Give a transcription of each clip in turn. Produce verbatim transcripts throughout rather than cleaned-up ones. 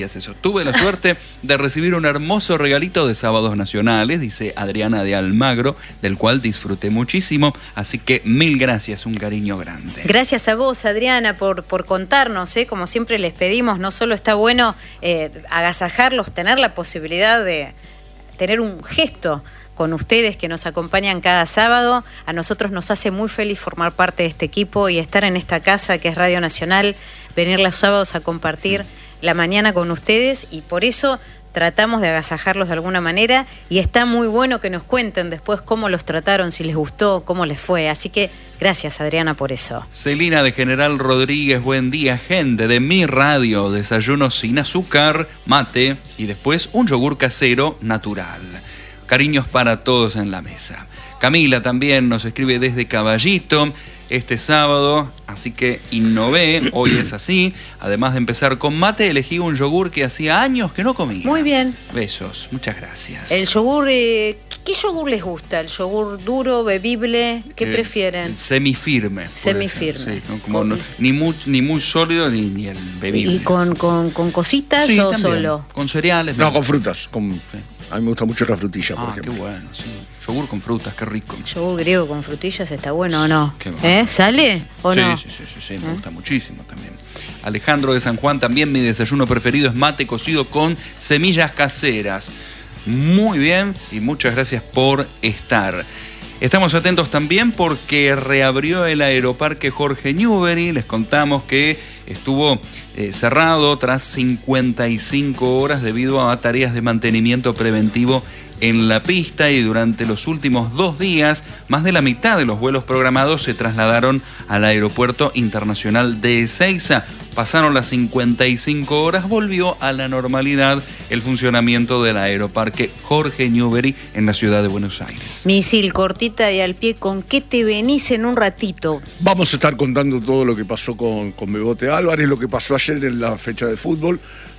Eso. Tuve la suerte de recibir un hermoso regalito de Sábados Nacionales, dice Adriana de Almagro, del cual disfruté muchísimo, así que mil gracias, un cariño grande. Gracias a vos, Adriana, por, por contarnos, ¿eh? Como siempre les pedimos, no solo está bueno eh, agasajarlos, tener la posibilidad de tener un gesto con ustedes que nos acompañan cada sábado. A nosotros nos hace muy feliz formar parte de este equipo y estar en esta casa que es Radio Nacional, venir los sábados a compartir la mañana con ustedes, y por eso tratamos de agasajarlos de alguna manera, y está muy bueno que nos cuenten después cómo los trataron, si les gustó, cómo les fue. Así que gracias, Adriana, por eso. Celina de General Rodríguez, buen día, gente de mi radio, desayuno sin azúcar, mate y después un yogur casero natural. Cariños para todos en la mesa. Camila también nos escribe desde Caballito este sábado, así que innové, hoy es así. Además de empezar con mate, elegí un yogur que hacía años que no comía. Muy bien. Besos, muchas gracias. El yogur, eh, ¿qué yogur les gusta? ¿El yogur duro, bebible? ¿Qué eh, prefieren? Semifirme. Semifirme. Sí, ¿no? Como no, ni, muy, ni muy sólido ni, ni el bebible. ¿Y con, con, con cositas sí, o también. solo? Con cereales. No, con frutas. Con, sí. A mí me gusta mucho la frutilla, por ah, ejemplo. Qué bueno, sí. Yogur con frutas, qué rico. ¿Yogur griego con frutillas está bueno o no? Qué bueno. ¿Eh? ¿Sale o sí, no? Sí, sí, sí, sí, me ¿Eh? gusta muchísimo también. Alejandro de San Juan, también mi desayuno preferido es mate cocido con semillas caseras. Muy bien y muchas gracias por estar. Estamos atentos también porque reabrió el Aeroparque Jorge Newbery. Les contamos que estuvo eh, cerrado tras cincuenta y cinco horas debido a tareas de mantenimiento preventivo en la pista, y durante los últimos dos días más de la mitad de los vuelos programados se trasladaron al Aeropuerto Internacional de Ezeiza. Pasaron las cincuenta y cinco horas, volvió a la normalidad el funcionamiento del Aeroparque Jorge Newbery en la ciudad de Buenos Aires. Misil, cortita y al pie, ¿con qué te venís en un ratito? Vamos a estar contando todo lo que pasó con, con Bebote Álvarez, lo que pasó ayer en la fecha de fútbol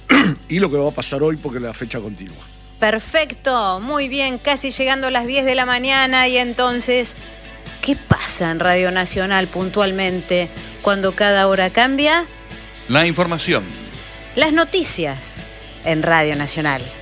y lo que va a pasar hoy porque la fecha continúa. Perfecto, muy bien, casi llegando a las diez de la mañana, y entonces, ¿qué pasa en Radio Nacional puntualmente cuando cada hora cambia? La información. Las noticias en Radio Nacional.